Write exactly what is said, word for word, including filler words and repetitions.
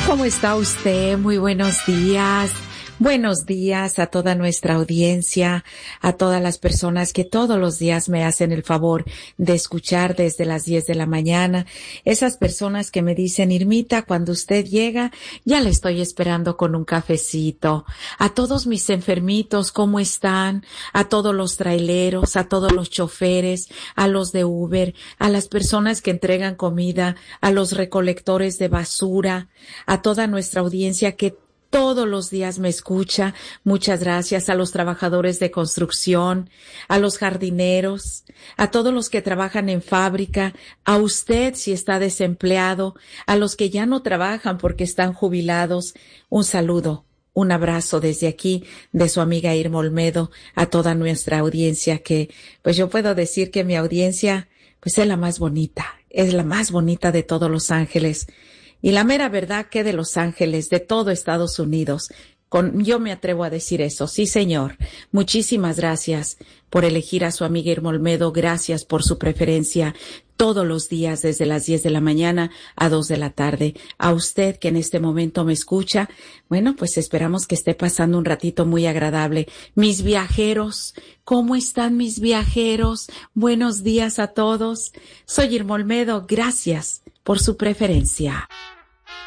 ¿Cómo está usted? Muy buenos días. Buenos días a toda nuestra audiencia, a todas las personas que todos los días me hacen el favor de escuchar desde las diez de la mañana. Esas personas que me dicen, Irmita, cuando usted llega, ya le estoy esperando con un cafecito. A todos mis enfermitos, ¿cómo están? A todos los traileros, a todos los choferes, a los de Uber, a las personas que entregan comida, a los recolectores de basura, a toda nuestra audiencia que todos los días me escucha. Muchas gracias a los trabajadores de construcción, a los jardineros, a todos los que trabajan en fábrica, a usted si está desempleado, a los que ya no trabajan porque están jubilados. Un saludo, un abrazo desde aquí de su amiga Irma Olmedo a toda nuestra audiencia que, pues yo puedo decir que mi audiencia, pues es la más bonita, es la más bonita de todos Los Ángeles. Y la mera verdad que de Los Ángeles, de todo Estados Unidos, con, yo me atrevo a decir eso. Sí, señor. Muchísimas gracias por elegir a su amiga Irma Olmedo. Gracias por su preferencia todos los días desde las diez de la mañana a dos de la tarde. A usted que en este momento me escucha, bueno, pues esperamos que esté pasando un ratito muy agradable. Mis viajeros, ¿cómo están mis viajeros? Buenos días a todos. Soy Irma Olmedo. Gracias por su preferencia.